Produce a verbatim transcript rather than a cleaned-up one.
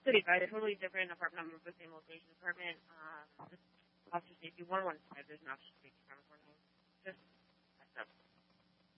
thirty-five, a totally different apartment number, but same location. Apartment, um, officer safety one one five. There's an officer safety from one. Just, that's up.